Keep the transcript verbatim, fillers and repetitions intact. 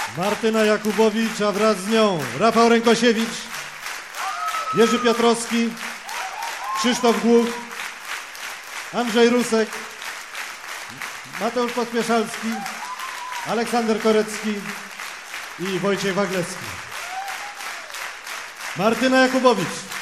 Martyna Jakubowicz, a wraz z nią Rafał Rękosiewicz, Jerzy Piotrowski, Krzysztof Głuch, Andrzej Rusek, Mateusz Pospieszalski, Aleksander Korecki i Wojciech Waglewski. Martyna Jakubowicz.